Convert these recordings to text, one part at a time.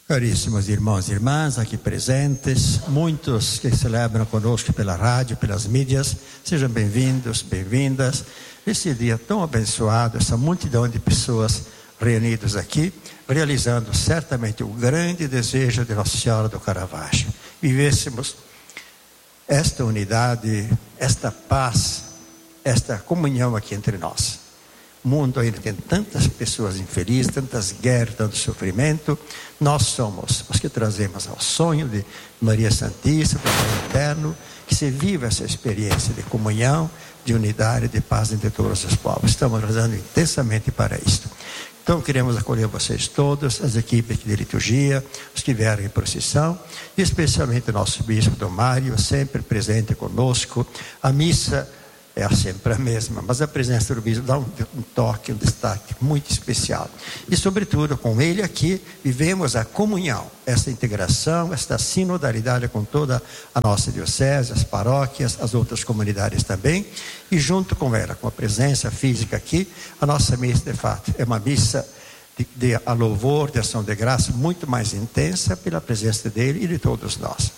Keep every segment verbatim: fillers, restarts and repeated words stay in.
Caríssimos irmãos e irmãs aqui presentes, muitos que celebram conosco pela rádio, pelas mídias, sejam bem-vindos, bem-vindas. Esse dia tão abençoado, essa multidão de pessoas reunidas aqui, realizando certamente o grande desejo de Nossa Senhora do Caravaggio. Vivêssemos esta unidade, esta paz, esta comunhão aqui entre nós. O mundo ainda tem tantas pessoas infelizes, tantas guerras, tanto sofrimento. Nós somos os que trazemos ao sonho de Maria Santíssima, do Pai Eterno, que se viva essa experiência de comunhão, de unidade, de paz entre todos os povos. Estamos rezando intensamente para isto. Então queremos acolher vocês todos, as equipes de liturgia, os que vieram em procissão, e especialmente o nosso bispo Dom Mário, sempre presente conosco. A missa é sempre a mesma, mas a presença do bispo dá um, um toque, um destaque muito especial. E sobretudo com ele aqui, vivemos a comunhão, essa integração, esta sinodalidade com toda a nossa diocese, as paróquias, as outras comunidades também. E junto com ela, com a presença física aqui, a nossa missa de fato é uma missa de, de a louvor, de ação de graça, muito mais intensa pela presença dele e de todos nós.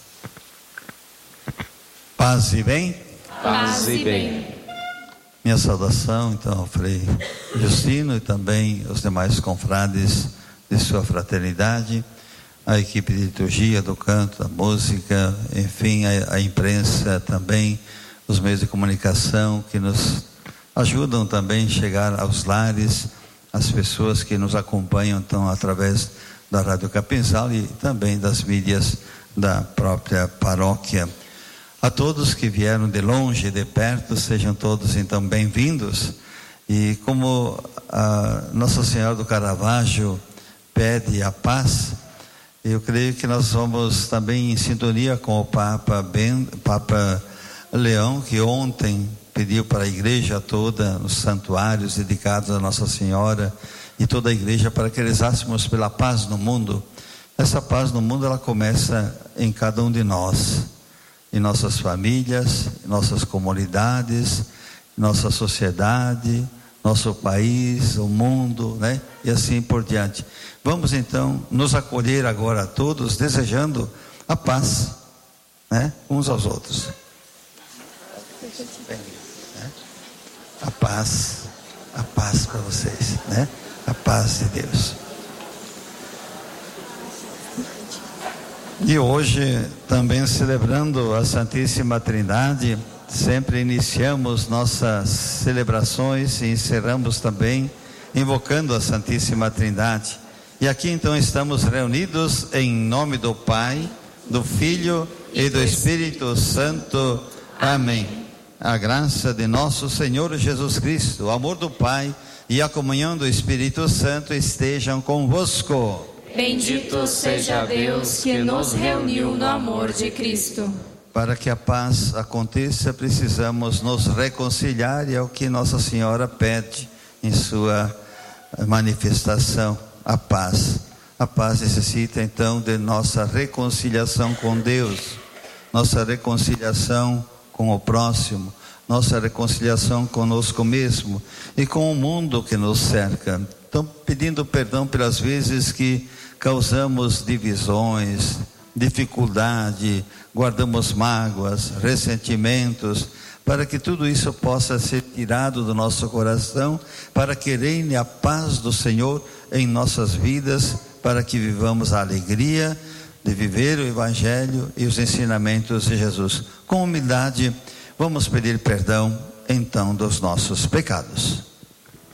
Paz e bem. Paz e bem. Minha saudação então ao Frei Justino e também aos demais confrades de sua fraternidade, a equipe de liturgia, do canto, da música, enfim, a, a imprensa também, os meios de comunicação que nos ajudam também a chegar aos lares, as pessoas que nos acompanham então através da Rádio Capinzal e também das mídias da própria paróquia. A todos que vieram de longe e de perto, sejam todos então bem-vindos. E como a Nossa Senhora do Caravaggio pede a paz, eu creio que nós vamos também em sintonia com o Papa, ben, Papa Leão, que ontem pediu para a igreja toda, nos santuários dedicados a Nossa Senhora e toda a igreja, para que rezássemos pela paz no mundo. Essa paz no mundo, ela começa em cada um de nós, em nossas famílias, em nossas comunidades, em nossa sociedade, nosso país, o mundo, né? E assim por diante. Vamos então nos acolher agora todos, desejando a paz, né? Uns aos outros. A paz, a paz para vocês, né? A paz de Deus. E hoje, também celebrando a Santíssima Trindade, sempre iniciamos nossas celebrações e encerramos também invocando a Santíssima Trindade. E aqui então estamos reunidos em nome do Pai, do Filho e do Espírito Santo. Amém. A graça de nosso Senhor Jesus Cristo, o amor do Pai e a comunhão do Espírito Santo estejam convosco. Bendito seja Deus que nos reuniu no amor de Cristo. Para que a paz aconteça, precisamos nos reconciliar, e é o que Nossa Senhora pede em sua manifestação, a paz. A paz necessita então de nossa reconciliação com Deus, nossa reconciliação com o próximo, nossa reconciliação conosco mesmo e com o mundo que nos cerca. Então, pedindo perdão pelas vezes que causamos divisões, dificuldade, guardamos mágoas, ressentimentos, para que tudo isso possa ser tirado do nosso coração, para que reine a paz do Senhor em nossas vidas, para que vivamos a alegria de viver o Evangelho e os ensinamentos de Jesus. Com humildade, vamos pedir perdão então dos nossos pecados.